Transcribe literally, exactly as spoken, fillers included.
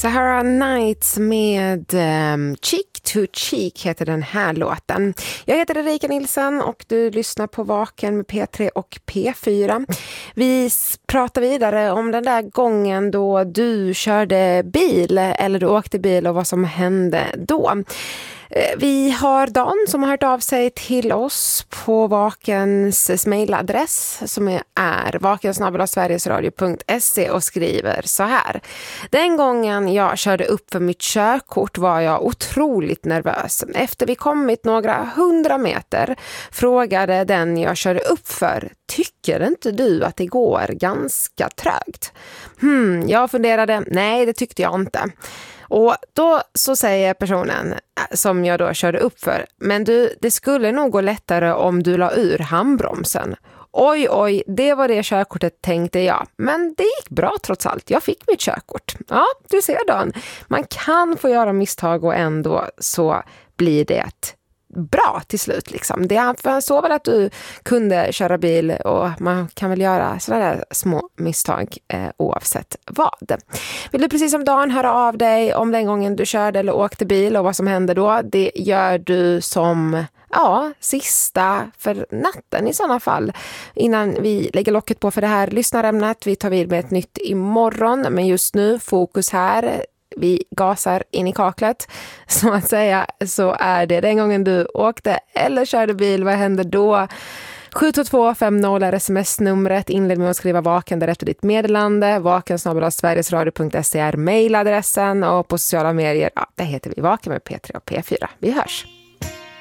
Sahara Nights med um, Cheek to Cheek heter den här låten. Jag heter Erika Nilsson och du lyssnar på Vaken med P tre och P fyra. Vi pratar vidare om den där gången då du körde bil eller du åkte bil och vad som hände då. Vi har Dan som har hört av sig till oss på Vakens mailadress som är, är vaken snabel-a sverigesradio punkt se och skriver så här. Den gången jag körde upp för mitt körkort var jag otroligt nervös. Efter vi kommit några hundra meter frågade den jag körde upp för: tycker inte du att det går ganska trögt? Hmm, jag funderade, nej det tyckte jag inte. Och då så säger personen som jag då körde upp för: men du, det skulle nog gå lättare om du la ur handbromsen. Oj, oj, det var det körkortet tänkte jag. Men det gick bra trots allt. Jag fick mitt körkort. Ja, du ser Dan. Man kan få göra misstag och ändå så blir det bra till slut liksom. Det är så väl att du kunde köra bil och man kan väl göra sådana där små misstag eh, oavsett vad. Vill du precis som Dan höra av dig om den gången du körde eller åkte bil och vad som hände då? Det gör du som ja, sista för natten i sådana fall. Innan vi lägger locket på för det här lyssnarämnet. Vi tar vid med ett nytt imorgon, men just nu fokus här. Vi gasar in i kaklet, så att säga, så är det den gången du åkte eller körde bil. Vad händer då? sju två två fem noll är sms-numret. Inled med att skriva vaken därefter ditt meddelande. Vaken snabel-a sverigesradio punkt se är mailadressen och på sociala medier, ja, där heter vi Vaken med P tre och P fyra. Vi hörs!